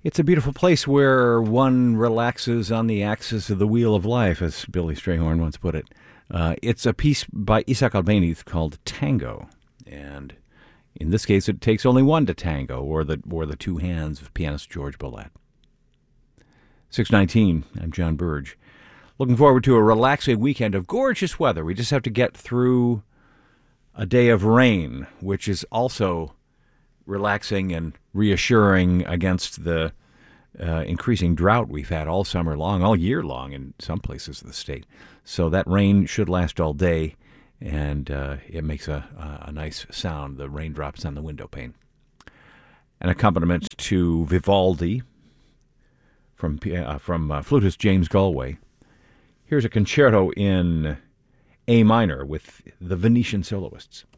It's a beautiful place where one relaxes on the axis of the wheel of life, as Billy Strayhorn once put it. It's a piece by Isaac Albéniz called Tango, and in this case, it takes only one to tango, or the two hands of pianist George Bollett. 6:19. I'm John Burge. Looking forward to a relaxing weekend of gorgeous weather. We just have to get through a day of rain, which is also relaxing and reassuring against the increasing drought we've had all summer long, all year long in some places of the state. So that rain should last all day, and it makes a nice sound, the raindrops on the window pane. An accompaniment to Vivaldi from flutist James Galway. Here's a concerto in A minor with the Venetian soloists.